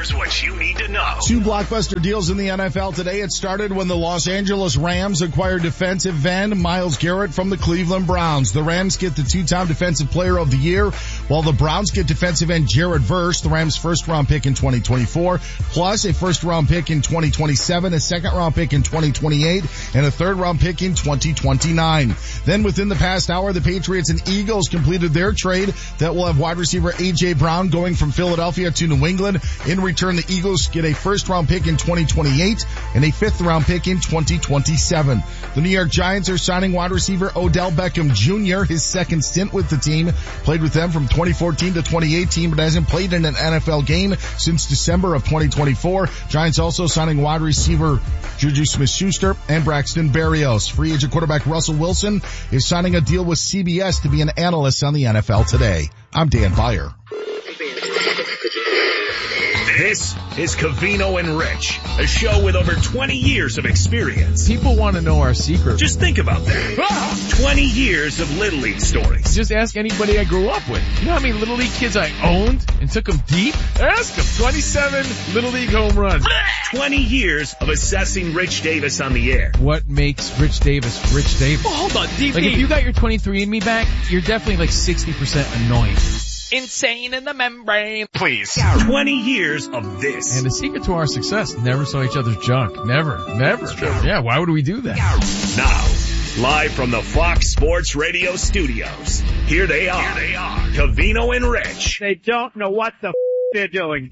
Here's what you need to know. Two blockbuster deals in the NFL today. It started when the Los Angeles Rams acquired defensive end Myles Garrett from the Cleveland Browns. The Rams get the two-time Defensive Player of the Year, while the Browns get defensive end Jared Verse, the Rams' first-round pick in 2024, plus a first-round pick in 2027, a second-round pick in 2028, and a third-round pick in 2029. Then within the past hour, the Patriots and Eagles completed their trade that will have wide receiver A.J. Brown going from Philadelphia to New England. In return, the Eagles get a first-round pick in 2028 and a fifth-round pick in 2027. The New York Giants are signing wide receiver Odell Beckham Jr., his second stint with the team. Played with them from 2014 to 2018, but hasn't played in an NFL game since December of 2024. Giants also signing wide receiver Juju Smith-Schuster and Braxton Berrios. Free agent quarterback Russell Wilson is signing a deal with CBS to be an analyst on the NFL Today. I'm Dan Beyer. This is Covino and Rich, a show with over 20 years of experience. People want to know our secret. Just think about that. 20 years of Little League stories. Just ask anybody I grew up with. You know how many Little League kids I owned and took them deep? Ask them. 27 Little League home runs. 20 years of assessing Rich Davis on the air. What makes Rich Davis Rich Davis? Well, hold on, DB. Like, if you got your 23andMe back, you're definitely like 60% annoying. Insane in the membrane. Please. 20 years of this. And the secret to our success, never saw each other's junk. Never. That's true. Yeah, why would we do that? Now, live from the Fox Sports Radio studios, here they are. Covino and Rich. They don't know what the they're doing.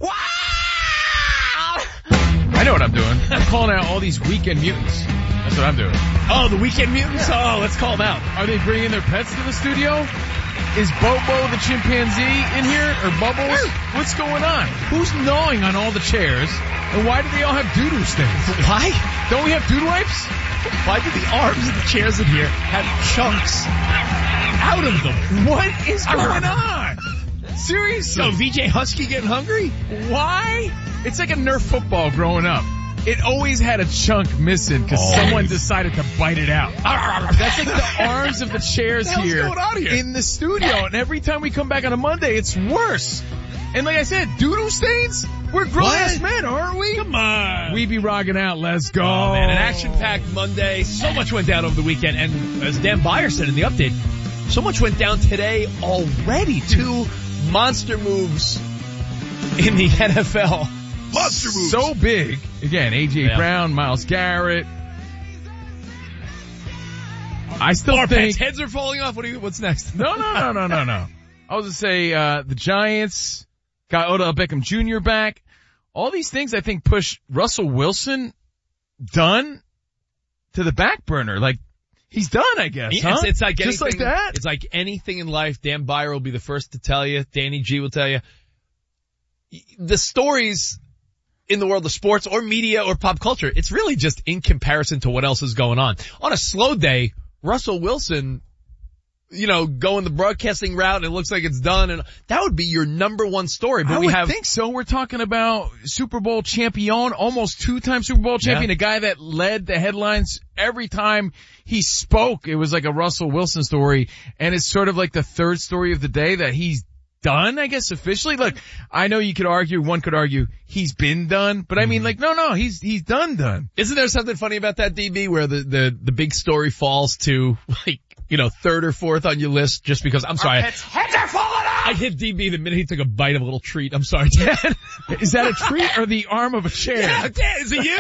I know what I'm doing. I'm calling out all these weekend mutants. That's what I'm doing. Oh, the weekend mutants? Oh, let's call them out. Are they bringing their pets to the studio? Is Bobo the chimpanzee in here? Or Bubbles? What's going on? Who's gnawing on all the chairs? And why do they all have doo-doo stains? Why? Don't we have doo-doo wipes? Why do the arms of the chairs in here have chunks out of them? What is going on? Seriously? So VJ Husky getting hungry? Why? It's like a Nerf football growing up. It always had a chunk missing because someone decided to bite it out. That's like the arms of the chairs here in the studio. And every time we come back on a Monday, it's worse. And like I said, doo-doo stains? We're grown-ass men, aren't we? Come on. We be rocking out. Let's go. Oh, man, an action-packed Monday. So much went down over the weekend. And as Dan Beyer said in the update, so much went down today already. Two monster moves in the NFL. Monster moves. So big. Again, A.J. Brown, Myles Garrett. I still Our think... pets' heads are falling off. What's next? No. I was to say, the Giants got Odell Beckham Jr. back. All these things I think push Russell Wilson done to the back burner. Like, he's done, I guess, huh? It's like just anything, like that? It's like anything in life. Dan Beyer will be the first to tell you. Danny G will tell you. The stories in the world of sports or media or pop culture, it's really just in comparison to what else is going on. On a slow day, Russell Wilson, going the broadcasting route and it looks like it's done, and that would be your number one story. But I would think so. We're talking about Super Bowl champion, almost two-time Super Bowl champion, a guy that led the headlines every time he spoke. It was like a Russell Wilson story, and it's sort of like the third story of the day that he's done, I guess, officially. Look, I know one could argue he's been done, but I mean, no, he's done. Isn't there something funny about that, DB, where the big story falls to, third or fourth on your list just because, I'm sorry. Heads are falling off! I hit DB the minute he took a bite of a little treat. I'm sorry, Dan. Is that a treat or the arm of a chair? Yeah, Dan, is it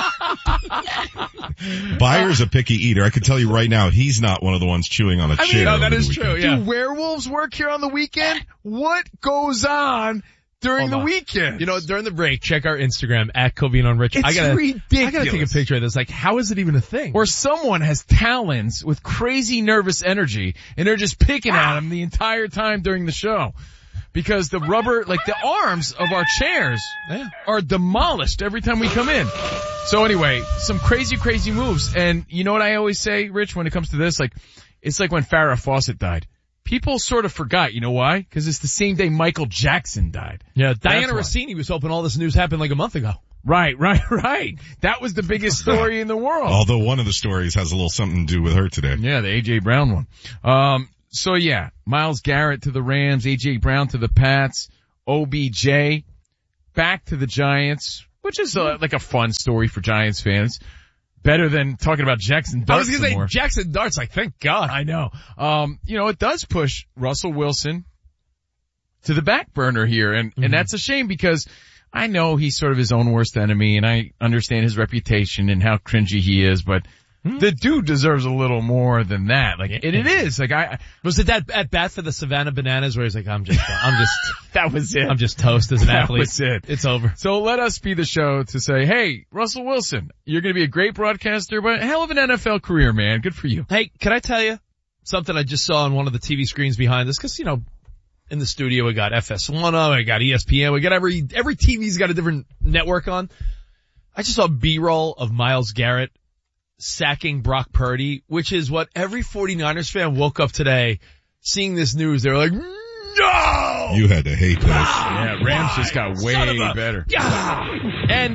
you? Beyer's a picky eater. I can tell you right now, he's not one of the ones chewing on a chair. No, that is true, yeah. Do werewolves work here on the weekend? What goes on during the weekend? During the break, check our Instagram at Covino and Rich. It's ridiculous. I gotta take a picture of this. Like, how is it even a thing? Or someone has talons with crazy nervous energy and they're just picking at him the entire time during the show. Because the rubber, like the arms of our chairs are demolished every time we come in. So anyway, some crazy moves. And you know what I always say, Rich, when it comes to this? Like, it's like when Farrah Fawcett died. People sort of forgot, you know why? Because it's the same day Michael Jackson died. Yeah, Diana Rossini was hoping all this news happened like a month ago. Right. That was the biggest story in the world. Although one of the stories has a little something to do with her today. Yeah, the A.J. Brown one. So Myles Garrett to the Rams, A.J. Brown to the Pats, OBJ back to the Giants, which is like a fun story for Giants fans. Better than talking about Jackson Darts. I was going to say more. Jackson Darts, like, thank God. I know. It does push Russell Wilson to the back burner here, and that's a shame because I know he's sort of his own worst enemy, and I understand his reputation and how cringy he is, but the dude deserves a little more than that. Like, it is. Like, was it that at bat for the Savannah Bananas where he's like, I'm just, that was it. I'm just toast as an athlete. That was it. It's over. So let us be the show to say, hey, Russell Wilson, you're going to be a great broadcaster, but hell of an NFL career, man. Good for you. Hey, can I tell you something I just saw on one of the TV screens behind us? Cause, in the studio we got FS1, we got ESPN, we got every TV's got a different network on. I just saw B-roll of Myles Garrett sacking Brock Purdy, which is what every 49ers fan woke up today seeing this news. They were like, no! You had to hate this. Yeah, Rams just got way better. And,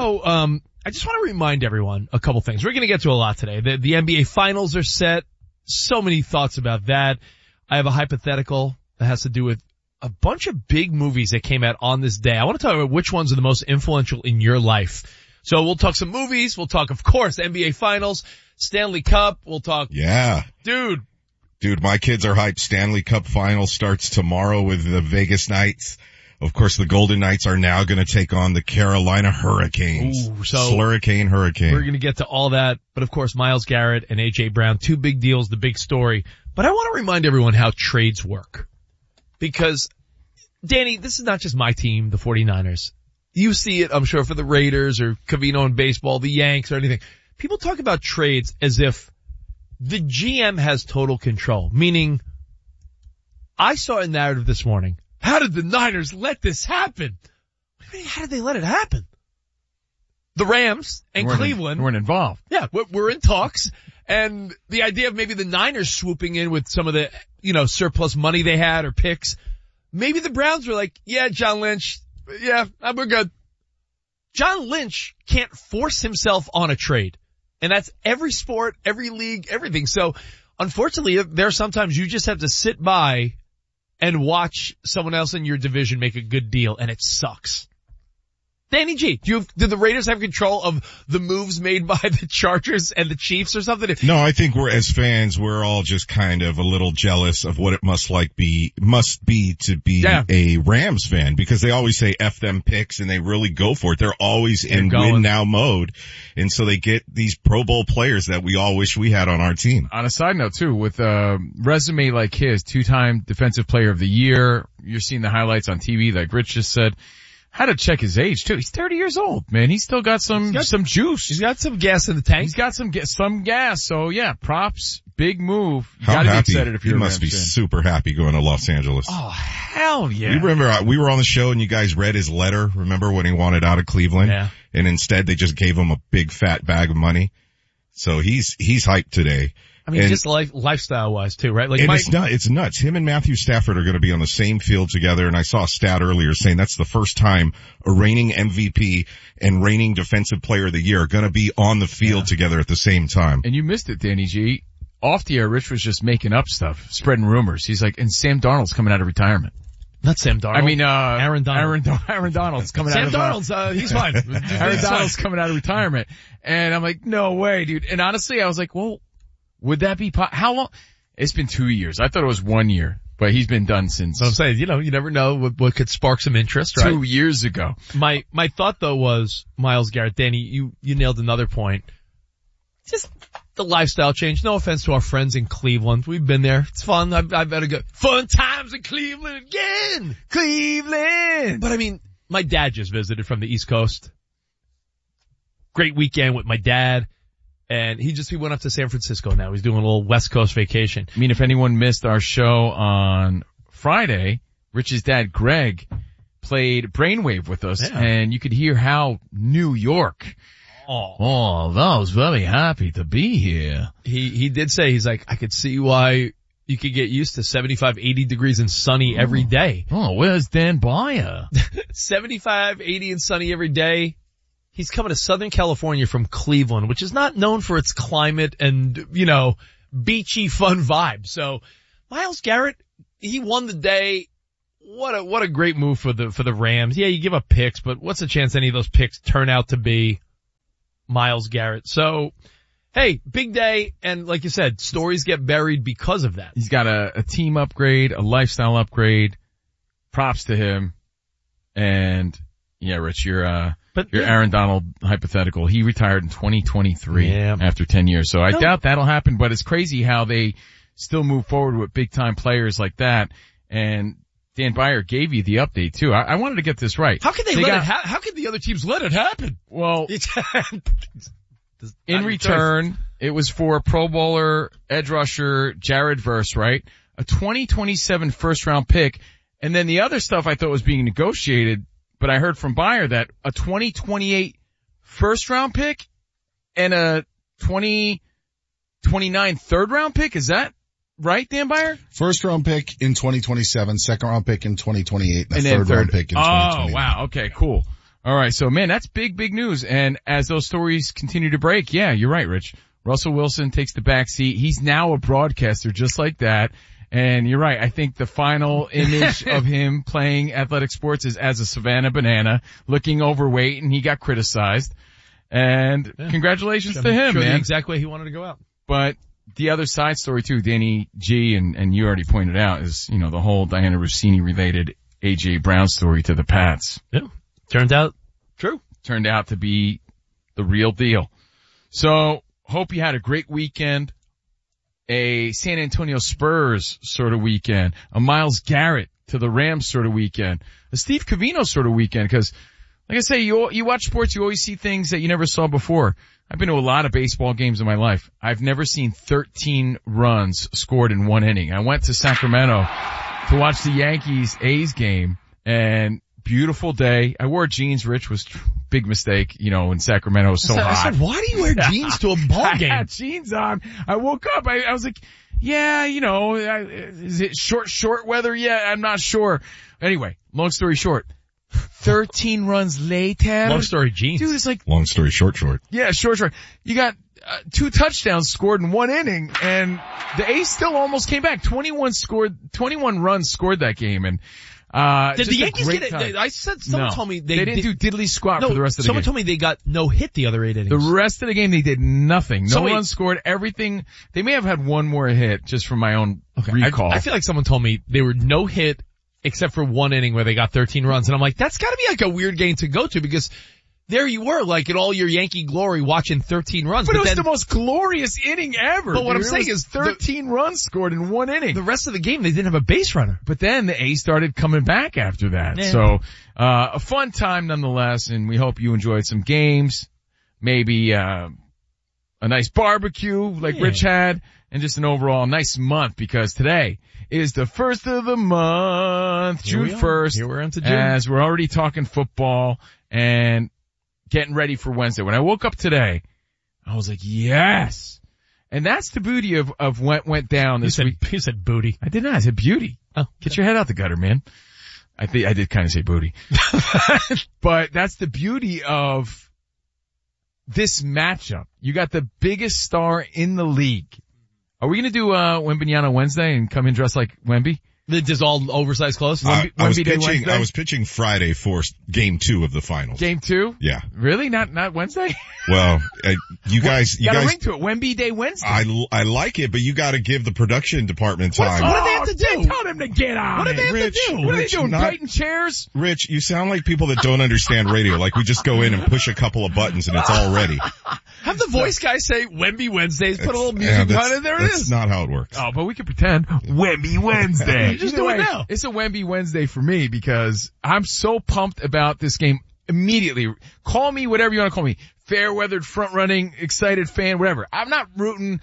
I just want to remind everyone a couple things. We're going to get to a lot today. The NBA finals are set. So many thoughts about that. I have a hypothetical that has to do with a bunch of big movies that came out on this day. I want to talk about which ones are the most influential in your life. So we'll talk some movies. We'll talk, of course, NBA finals, Stanley Cup. We'll talk. Yeah. Dude, my kids are hyped. Stanley Cup final starts tomorrow with the Vegas Knights. Of course, the Golden Knights are now going to take on the Carolina Hurricanes. Ooh, so Hurricane. We're going to get to all that. But of course, Myles Garrett and A.J. Brown, two big deals, the big story. But I want to remind everyone how trades work. Because, Danny, this is not just my team, the 49ers. You see it, I'm sure, for the Raiders or Covino in baseball, the Yanks or anything. People talk about trades as if the GM has total control, meaning I saw a narrative this morning. How did the Niners let this happen? What do you mean, how did they let it happen? The Rams and Cleveland weren't involved. Yeah, we're in talks. And the idea of maybe the Niners swooping in with some of the, surplus money they had or picks. Maybe the Browns were like, yeah, John Lynch, yeah, we're good. John Lynch can't force himself on a trade. And that's every sport, every league, everything. So unfortunately, there are sometimes you just have to sit by and watch someone else in your division make a good deal, and it sucks. Danny G, do the Raiders have control of the moves made by the Chargers and the Chiefs or something? No, I think as fans, we're all just kind of a little jealous of what it must be to be a Rams fan, because they always say F them picks and they really go for it. They're always in win now mode. And so they get these Pro Bowl players that we all wish we had on our team. On a side note too, with a resume like his, 2-time defensive player of the year, you're seeing the highlights on TV like Rich just said. Had to check his age too. He's 30 years old, man. He's still got some juice. He's got some gas in the tank. He's got some gas. So yeah, props. Big move. You How gotta happy. be excited if you're You must be super happy going to Los Angeles. Oh, hell yeah. You remember, we were on the show and you guys read his letter. Remember when he wanted out of Cleveland? Yeah. And instead they just gave him a big fat bag of money. So he's hyped today. I mean, just lifestyle wise too, right? Like, it's nuts. Him and Matthew Stafford are going to be on the same field together. And I saw a stat earlier saying that's the first time a reigning MVP and reigning defensive player of the year are going to be on the field together at the same time. And you missed it, Danny G. Off the air, Rich was just making up stuff, spreading rumors. He's like, and Sam Darnold's coming out of retirement. Not Sam Darnold. I mean, Aaron Donald. Aaron Donald's coming Sam out of Darnold's, he's fine. Aaron Donald's coming out of retirement. And I'm like, no way, dude. And honestly, I was like, well, would that be how long? It's been 2 years. I thought it was 1 year, but he's been done since. So I'm saying, you never know what could spark some interest, right? 2 years ago. My thought though was, Myles Garrett, Danny, you nailed another point. Just the lifestyle change. No offense to our friends in Cleveland. We've been there. It's fun. I've had a good fun times in Cleveland again. Cleveland! But I mean, my dad just visited from the East Coast. Great weekend with my dad. And he went up to San Francisco now. He's doing a little West Coast vacation. I mean, if anyone missed our show on Friday, Rich's dad, Greg, played Brainwave with us, and you could hear how New York. Oh, I was very happy to be here. He did say, he's like, I could see why you could get used to 75, 80 degrees and sunny every day. Oh, where's Dan Byer? 75, 80 and sunny every day. He's coming to Southern California from Cleveland, which is not known for its climate and, beachy fun vibe. So Myles Garrett, he won the day. what a great move for the Rams. Yeah, you give up picks, but what's the chance any of those picks turn out to be Myles Garrett? So, hey, big day, and like you said, stories get buried because of that. He's got a team upgrade, a lifestyle upgrade. Props to him. And yeah, Rich, your Aaron Donald hypothetical. He retired in 2023 after 10 years. So I doubt that'll happen, but it's crazy how they still move forward with big time players like that. And Dan Beyer gave you the update too. I wanted to get this right. How could how could the other teams let it happen? Well, in return, it was for Pro Bowler edge rusher Jared Verse, right? A 2027 first round pick. And then the other stuff I thought was being negotiated, but I heard from Beyer that a 2028 first round pick and a 2029 third round pick. Is that right, Dan Beyer? First round pick in 2027, second round pick in 2028, and third round pick in 2029. Oh, wow. Okay, cool. All right. So man, that's big news. And as those stories continue to break, yeah, you're right, Rich. Russell Wilson takes the back seat. He's now a broadcaster just like that. And you're right. I think the final image of him playing athletic sports is as a Savannah Banana, looking overweight, and he got criticized. And congratulations to him, man. The exact way he wanted to go out. But the other side story too, Danny G, and you already pointed out, is, the whole Diana Rossini related A.J. Brown story to the Pats. Yeah. Turned out true. Turned out to be the real deal. So, hope you had a great weekend. A San Antonio Spurs sort of weekend, a Myles Garrett to the Rams sort of weekend, a Steve Covino sort of weekend, because like I say, you watch sports, you always see things that you never saw before. I've been to a lot of baseball games in my life. I've never seen 13 runs scored in one inning. I went to Sacramento to watch the Yankees-A's game, and beautiful day. I wore jeans, Rich, was big mistake, in Sacramento. It was so hot. I said, why do you wear jeans to a ball game? I had jeans on. I woke up. I was like, yeah, is it short weather yet? I'm not sure. Anyway, long story short, 13 runs later. Long story, jeans. Dude, it's like. Long story short. Yeah, short. You got 2 touchdowns scored in one inning, and the A's still almost came back. 21 runs scored that game, and did the Yankees get it? I said someone told me they didn't do diddly squat for the rest of the game. Someone told me they got no hit the other 8 innings. The rest of the game they did nothing. No runs scored. Everything. They may have had one more hit just from my own recall. I feel like someone told me they were no hit except for one inning where they got 13 runs, and I'm like, that's got to be like a weird game to go to, because there you were, like in all your Yankee glory, watching 13 runs. But it was the most glorious inning ever. But what I'm saying is 13 runs scored in one inning. The rest of the game, they didn't have a base runner. But then the A's started coming back after that. Yeah. So, a fun time nonetheless, and we hope you enjoyed some games, maybe, a nice barbecue like Rich had, and just an overall nice month, because today is the first of the month, June 1st. Here we're into June. As we're already talking football and getting ready for Wednesday. When I woke up today, I was like, yes. And that's the beauty of what went down this week. You said booty. I did not. I said beauty. Oh, get your head out the gutter, man. I did kind of say booty. But that's the beauty of this matchup. You got the biggest star in the league. Are we going to do Wembanyama Wednesday and come in dressed like Wemby? Just all oversized clothes? I was pitching Friday for game 2 of the finals. Game 2? Yeah. Really? Not Wednesday? Well, you guys got a ring to it. Wemby Day Wednesday. I like it, but you got to give the production department time. What do they have to do? Tell them to get on. What do they have to do? What are they doing? Fighting chairs? Rich, you sound like people that don't understand radio. Like we just go in and push a couple of buttons and it's all ready. Have the voice guy say Wemby Wednesdays, put a little music on it, there it is. That's not how it works. Oh, but we can pretend Wemby Wednesday. Just do it now. It's a Wemby Wednesday for me because I'm so pumped about this game immediately. Call me whatever you want to call me. Fair-weathered, front-running, excited fan, whatever. I'm not rooting,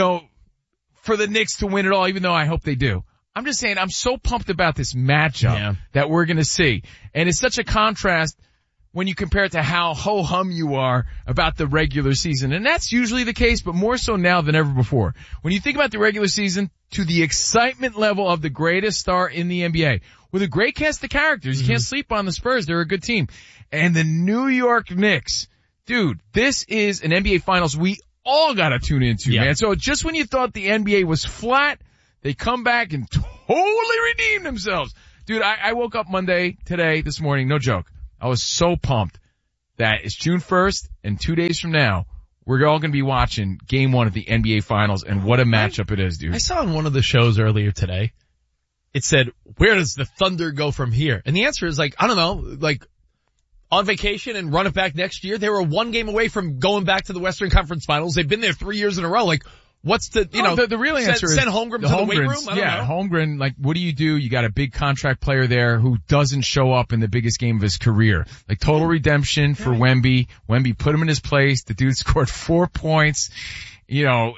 for the Knicks to win it all, even though I hope they do. I'm just saying I'm so pumped about this matchup that we're going to see. And it's such a contrast when you compare it to how ho-hum you are about the regular season. And that's usually the case, but more so now than ever before. When you think about the regular season, to the excitement level of the greatest star in the NBA, with a great cast of characters, you can't sleep on the Spurs, they're a good team. And the New York Knicks, dude, this is an NBA Finals we all gotta tune into, man. So just when you thought the NBA was flat, they come back and totally redeem themselves Dude, I woke up this morning, no joke. I was so pumped that it's June 1st and 2 days from now, we're all going to be watching game 1 of the NBA Finals, and what a matchup it is, dude. I saw on one of the shows earlier today, it said, where does the Thunder go from here? And the answer is like, I don't know, like on vacation and run it back next year. They were 1 game away from going back to the Western Conference Finals. They've been there 3 years in a row. Like, what's the real answer is send Holmgren to the weight room? I don't know. Holmgren, like, what do? You got a big contract player there who doesn't show up in the biggest game of his career. Like, total redemption for Wemby. Wemby put him in his place. The dude scored 4 points.